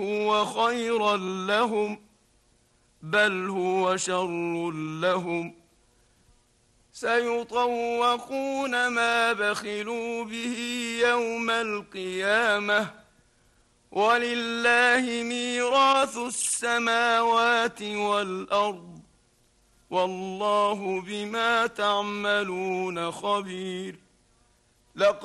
هو خيرا لهم بل هو شر لهم سيطوقون ما بخلوا به يوم القيامة ولله ميراث السماوات والأرض والله بما تعملون خبير.